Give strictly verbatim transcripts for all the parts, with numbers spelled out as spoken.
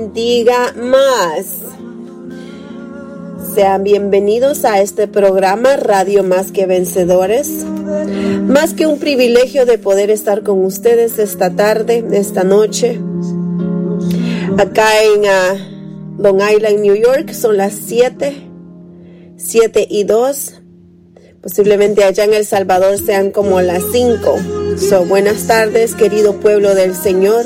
Diga más. Sean bienvenidos a este programa Radio Más que Vencedores. Más que un privilegio de poder estar con ustedes esta tarde, esta noche. Acá en uh, Long Island, New York, son las siete, siete y dos. Posiblemente allá en El Salvador sean como las cinco. So, buenas tardes, querido pueblo del Señor.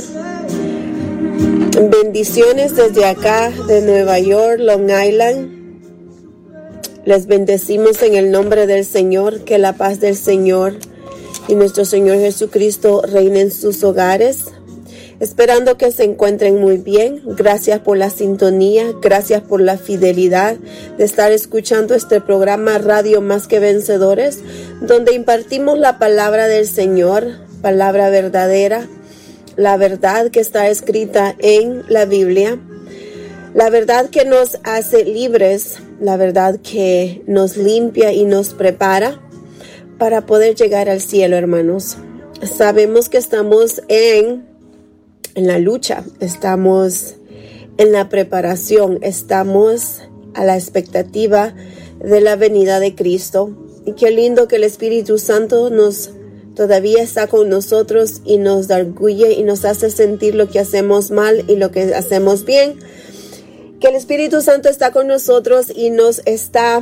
Bendiciones desde acá de Nueva York, Long Island. Les bendecimos en el nombre del Señor, que la paz del Señor y nuestro Señor Jesucristo reine en sus hogares. Esperando que se encuentren muy bien. Gracias por la sintonía, gracias por la fidelidad de estar escuchando este programa Radio Más que Vencedores, donde impartimos la palabra del Señor, palabra verdadera, la verdad que está escrita en la Biblia, la verdad que nos hace libres, la verdad que nos limpia y nos prepara para poder llegar al cielo, hermanos. Sabemos que estamos en, en la lucha, estamos en la preparación, estamos a la expectativa de la venida de Cristo. Y qué lindo que el Espíritu Santo nos todavía está con nosotros y nos da orgullo y nos hace sentir lo que hacemos mal y lo que hacemos bien. Que el Espíritu Santo está con nosotros y nos está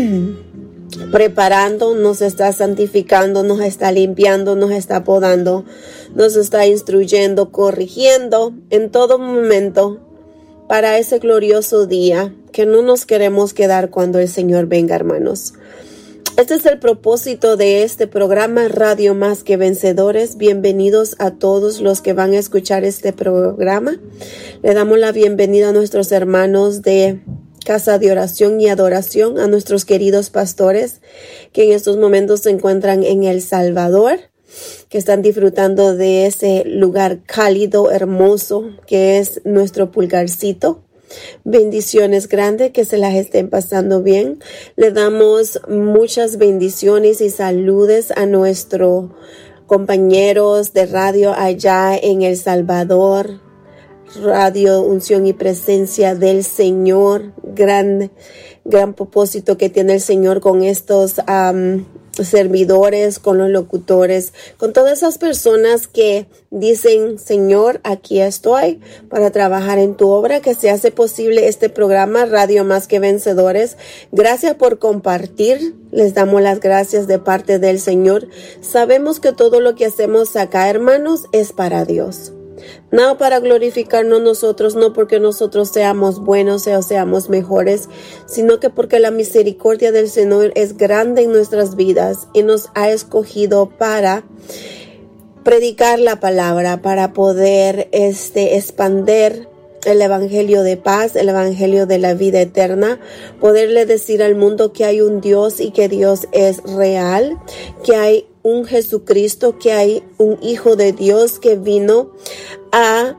preparando, nos está santificando, nos está limpiando, nos está podando, nos está instruyendo, corrigiendo en todo momento para ese glorioso día que no nos queremos quedar cuando el Señor venga, hermanos. Este es el propósito de este programa Radio Más que Vencedores. Bienvenidos a todos los que van a escuchar este programa. Le damos la bienvenida a nuestros hermanos de Casa de Oración y Adoración, a nuestros queridos pastores que en estos momentos se encuentran en El Salvador, que están disfrutando de ese lugar cálido, hermoso, que es nuestro Pulgarcito. Bendiciones grandes, que se las estén pasando bien. Le damos muchas bendiciones y saludes a nuestros compañeros de radio allá en El Salvador. Radio Unción y Presencia del Señor. Gran, gran propósito que tiene el Señor con estos um, servidores, con los locutores, con todas esas personas que dicen: Señor, aquí estoy para trabajar en tu obra, que se hace posible este programa Radio Más que Vencedores. Gracias por compartir. Les damos las gracias de parte del Señor. Sabemos que todo lo que hacemos acá, hermanos, es para Dios. No para glorificarnos nosotros, no porque nosotros seamos buenos o seamos mejores, sino que porque la misericordia del Señor es grande en nuestras vidas y nos ha escogido para predicar la palabra, para poder este, expander el evangelio de paz, el evangelio de la vida eterna, poderle decir al mundo que hay un Dios y que Dios es real, que hay un Jesucristo, que hay un Hijo de Dios que vino a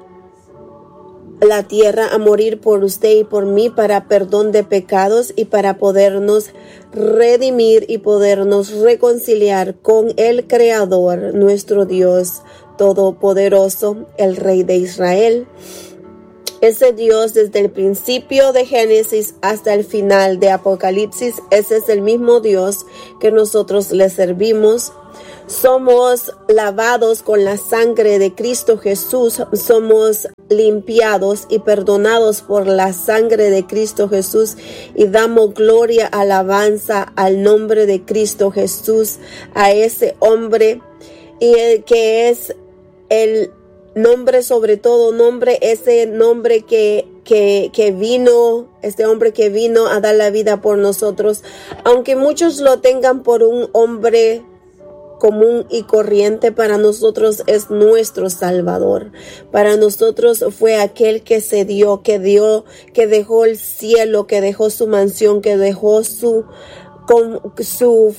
la tierra a morir por usted y por mí para perdón de pecados y para podernos redimir y podernos reconciliar con el Creador, nuestro Dios todopoderoso, el Rey de Israel. Ese Dios desde el principio de Génesis hasta el final de Apocalipsis, ese es el mismo Dios que nosotros le servimos. Somos lavados con la sangre de Cristo Jesús, somos limpiados y perdonados por la sangre de Cristo Jesús y damos gloria, alabanza al nombre de Cristo Jesús, a ese hombre y el que es el nombre sobre todo nombre, ese nombre que, que, que vino, este hombre que vino a dar la vida por nosotros, aunque muchos lo tengan por un hombre común y corriente, para nosotros es nuestro Salvador. Para nosotros fue aquel que se dio, que dio, que dejó el cielo, que dejó su mansión, que dejó su, con, su,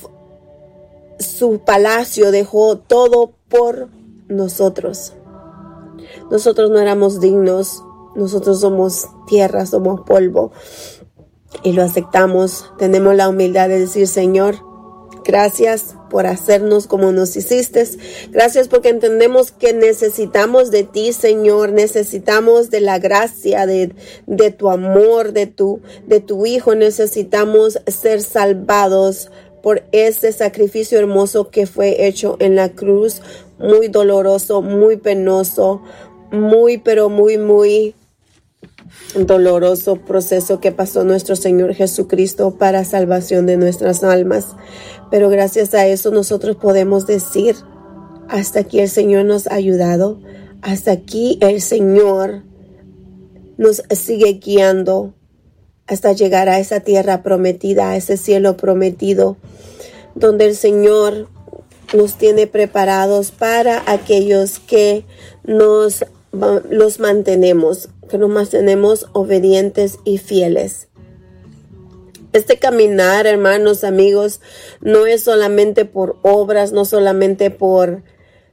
su palacio, dejó todo por nosotros. Nosotros no éramos dignos, nosotros somos tierra, somos polvo y lo aceptamos. Tenemos la humildad de decir: Señor, Gracias por hacernos como nos hiciste. Gracias porque entendemos que necesitamos de ti, Señor. Necesitamos de la gracia, de, de tu amor, de tu, de tu Hijo. Necesitamos ser salvados por este sacrificio hermoso que fue hecho en la cruz. Muy doloroso, muy penoso, muy, pero muy, muy doloroso proceso que pasó nuestro Señor Jesucristo para salvación de nuestras almas. Pero gracias a eso nosotros podemos decir, hasta aquí el Señor nos ha ayudado, hasta aquí el Señor nos sigue guiando hasta llegar a esa tierra prometida, a ese cielo prometido, donde el Señor nos tiene preparados para aquellos que nos los mantenemos, que nos mantenemos obedientes y fieles. Este caminar, hermanos, amigos, no es solamente por obras, no solamente por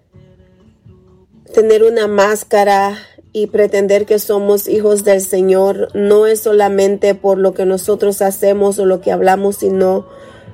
tener una máscara y pretender que somos hijos del Señor. No es solamente por lo que nosotros hacemos o lo que hablamos, sino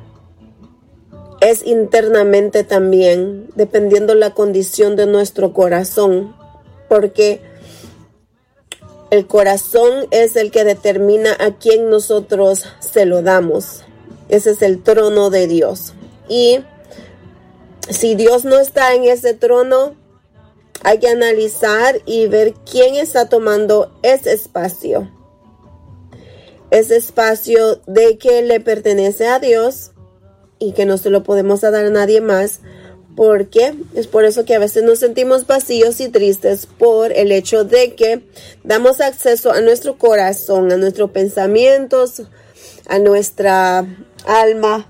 es internamente también, dependiendo la condición de nuestro corazón, porque el corazón es el que determina a quién nosotros se lo damos. Ese es el trono de Dios. Y si Dios no está en ese trono, hay que analizar y ver quién está tomando ese espacio. Ese espacio de que le pertenece a Dios y que no se lo podemos dar a nadie más. Porque es por eso que a veces nos sentimos vacíos y tristes por el hecho de que damos acceso a nuestro corazón, a nuestros pensamientos, a nuestra alma,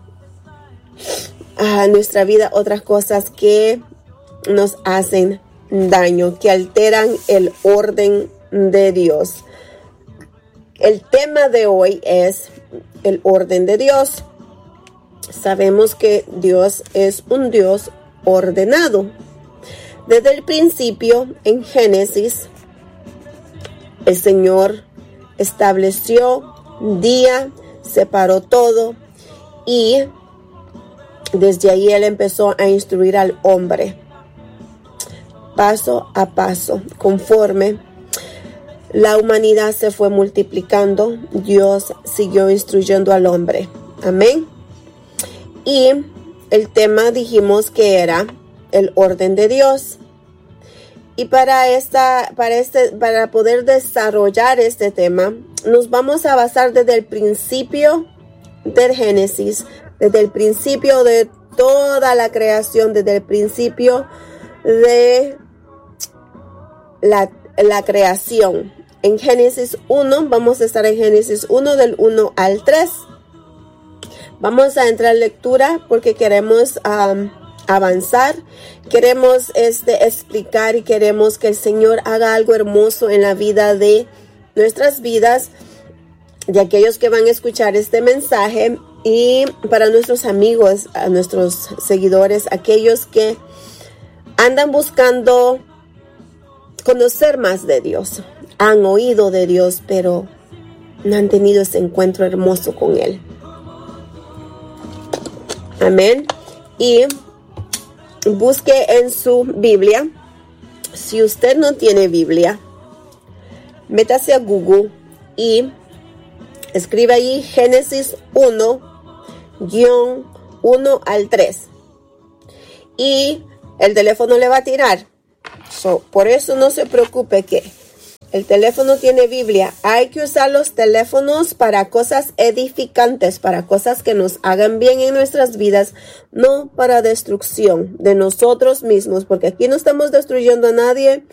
a nuestra vida, otras cosas que nos hacen daño, que alteran el orden de Dios. El tema de hoy es el orden de Dios. Sabemos que Dios es un Dios ordenado. Desde el principio, en Génesis, el Señor estableció día, separó todo y desde ahí Él empezó a instruir al hombre paso a paso. Conforme la humanidad se fue multiplicando, Dios siguió instruyendo al hombre. Amén. Y el tema dijimos que era el orden de Dios. Y para esta, para este, para poder desarrollar este tema, nos vamos a basar desde el principio del Génesis, desde el principio de toda la creación, desde el principio de la, la creación. En Génesis uno, vamos a estar en Génesis uno del uno al tres. Vamos a entrar en lectura porque queremos um, avanzar, queremos este, explicar y queremos que el Señor haga algo hermoso en la vida de nuestras vidas, de aquellos que van a escuchar este mensaje y para nuestros amigos, a nuestros seguidores, aquellos que andan buscando conocer más de Dios, han oído de Dios, pero no han tenido ese encuentro hermoso con Él. Amén. Y busque en su Biblia. Si usted no tiene Biblia, métase a Google y escribe ahí Génesis uno, uno al tres. Y el teléfono le va a tirar. So, por eso no se preocupe que el teléfono tiene Biblia. Hay que usar los teléfonos para cosas edificantes, para cosas que nos hagan bien en nuestras vidas, no para destrucción de nosotros mismos, porque aquí no estamos destruyendo a nadie,